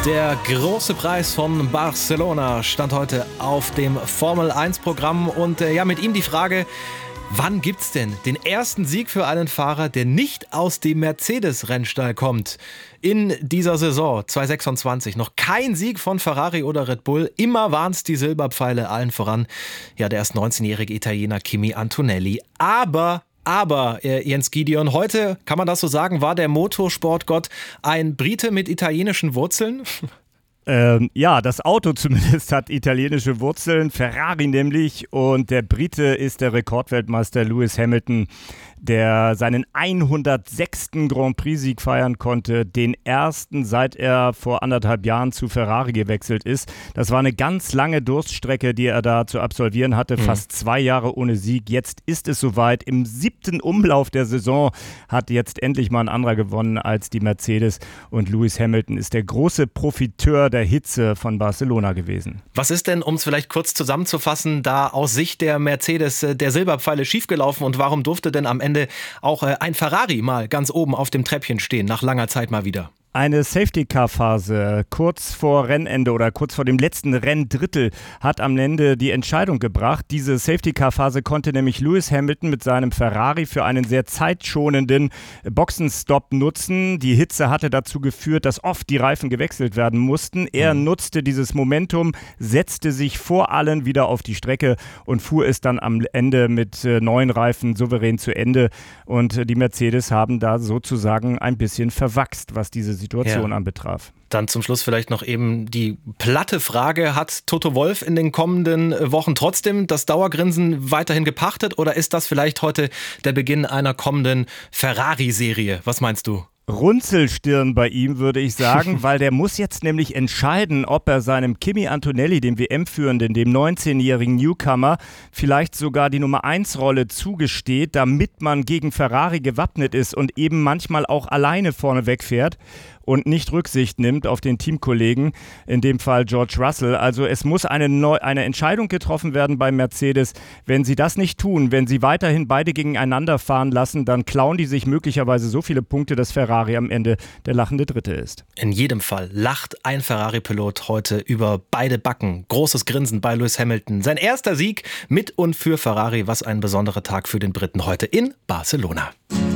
Der große Preis von Barcelona stand heute auf dem Formel-1-Programm und mit ihm die Frage, wann gibt's denn den ersten Sieg für einen Fahrer, der nicht aus dem Mercedes-Rennstall kommt? In dieser Saison 2026 noch kein Sieg von Ferrari oder Red Bull. Immer waren es die Silberpfeile, allen voran der erst 19-jährige Italiener Kimi Antonelli. Aber Jens Gideon, heute, kann man das so sagen, war der Motorsportgott ein Brite mit italienischen Wurzeln? Ja, das Auto zumindest hat italienische Wurzeln, Ferrari nämlich, und der Brite ist der Rekordweltmeister Lewis Hamilton, der seinen 106. Grand Prix-Sieg feiern konnte, den ersten, seit er vor 1,5 Jahren zu Ferrari gewechselt ist. Das war eine ganz lange Durststrecke, die er da zu absolvieren hatte, fast 2 Jahre ohne Sieg. Jetzt ist es soweit. Im 7. Umlauf der Saison hat jetzt endlich mal ein anderer gewonnen als die Mercedes, und Lewis Hamilton ist der große Profiteur der Hitze von Barcelona gewesen. Was ist denn, um es vielleicht kurz zusammenzufassen, da aus Sicht der Mercedes der Silberpfeile schiefgelaufen, und warum durfte denn am Ende auch ein Ferrari mal ganz oben auf dem Treppchen stehen, nach langer Zeit mal wieder? Eine Safety-Car-Phase kurz vor Rennende oder kurz vor dem letzten Renndrittel hat am Ende die Entscheidung gebracht. Diese Safety-Car-Phase konnte nämlich Lewis Hamilton mit seinem Ferrari für einen sehr zeitschonenden Boxenstopp nutzen. Die Hitze hatte dazu geführt, dass oft die Reifen gewechselt werden mussten. Er nutzte dieses Momentum, setzte sich vor allen wieder auf die Strecke und fuhr es dann am Ende mit neuen Reifen souverän zu Ende. Und die Mercedes haben da sozusagen ein bisschen verwachst, was diese Situation anbetraf. Dann zum Schluss vielleicht noch eben die platte Frage: Hat Toto Wolff in den kommenden Wochen trotzdem das Dauergrinsen weiterhin gepachtet, oder ist das vielleicht heute der Beginn einer kommenden Ferrari-Serie? Was meinst du? Runzelstirn bei ihm, würde ich sagen, weil der muss jetzt nämlich entscheiden, ob er seinem Kimi Antonelli, dem WM-Führenden, dem 19-jährigen Newcomer, vielleicht sogar die Nummer-1-Rolle zugesteht, damit man gegen Ferrari gewappnet ist und eben manchmal auch alleine vorne wegfährt und nicht Rücksicht nimmt auf den Teamkollegen, in dem Fall George Russell. Also es muss eine Entscheidung getroffen werden bei Mercedes. Wenn sie das nicht tun, wenn sie weiterhin beide gegeneinander fahren lassen, dann klauen die sich möglicherweise so viele Punkte, dass Ferrari am Ende der lachende Dritte ist. In jedem Fall lacht ein Ferrari-Pilot heute über beide Backen. Großes Grinsen bei Lewis Hamilton. Sein erster Sieg mit und für Ferrari. Was ein besonderer Tag für den Briten heute in Barcelona.